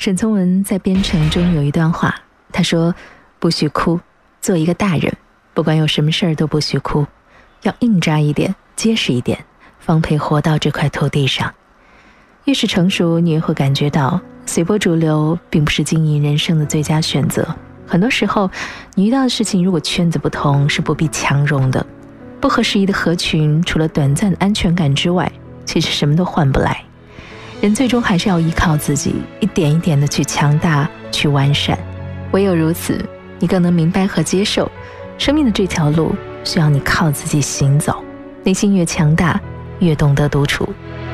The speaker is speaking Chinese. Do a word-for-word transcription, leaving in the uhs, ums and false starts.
沈从文在《边城》中有一段话，他说：不许哭，做一个大人，不管有什么事儿都不许哭，要硬扎一点，结实一点，方配活到这块土地上。越是成熟，你也会感觉到随波逐流并不是经营人生的最佳选择。很多时候你遇到的事情如果圈子不同，是不必强融的。不合时宜的合群，除了短暂的安全感之外，其实什么都换不来。人最终还是要依靠自己，一点一点的去强大，去完善。唯有如此，你更能明白和接受生命的这条路需要你靠自己行走。内心越强大，越懂得独处。